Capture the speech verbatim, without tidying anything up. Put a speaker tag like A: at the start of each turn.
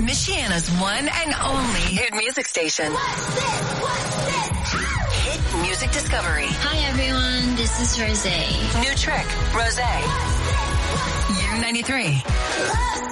A: Michiana's one and only hit music station. Hit Music Discovery.
B: Hi, everyone. This is Rosé.
A: New Trick, Rosé. U ninety-three.